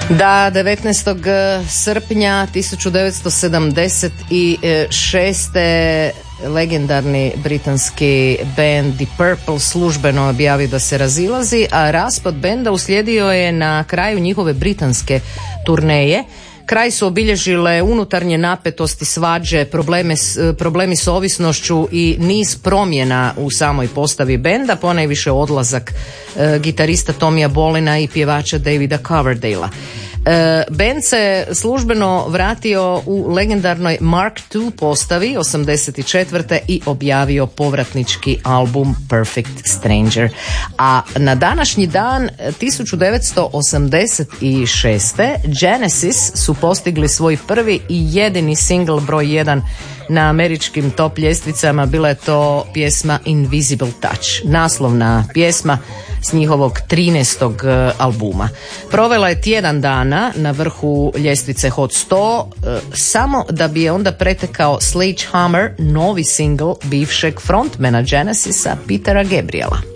Da, 19. srpnja 1976. legendarni britanski band The Purple službeno objavi da se razilazi, a raspad benda uslijedio je na kraju njihove britanske turneje. Kraj su obilježile unutarnje napetosti, svađe, problemi s ovisnošću i niz promjena u samoj postavi benda, ponajviše odlazak gitarista Tomija Bolina i pjevača Davida Coverdale-a. Band se službeno vratio u legendarnoj Mark II postavi 84. i objavio povratnički album Perfect Stranger. A na današnji dan 1986. Genesis su postigli svoj prvi i jedini single broj 1 na američkim top ljestvicama. Bila je to pjesma Invisible Touch, naslovna pjesma s njihovog 13. albuma. Provela je tjedan dana na vrhu ljestvice Hot 100, samo da bi je onda pretekao Sledgehammer, novi single bivšeg frontmana Genesisa Petera Gabriela.